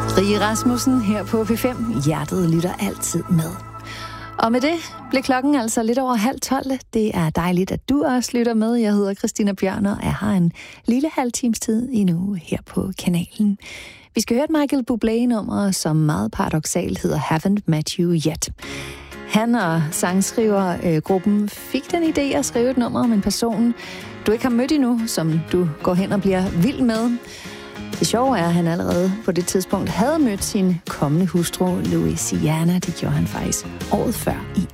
Rie Rasmussen her på P5. Hjertet lytter altid med. Og med det blev klokken altså lidt over 11:30. Det er dejligt, at du også lytter med. Jeg hedder Christina Bjørn, og jeg har en lille halv times tid endnu her på kanalen. Vi skal høre et Michael Bublé-nummer, som meget paradoksalt hedder Haven't Met You Yet. Han og sangskrivergruppen fik den idé at skrive et nummer om en person, du ikke har mødt endnu, som du går hen og bliver vild med. Det sjove er, at han allerede på det tidspunkt havde mødt sin kommende hustru, Louisiana. Det gjorde han faktisk året før i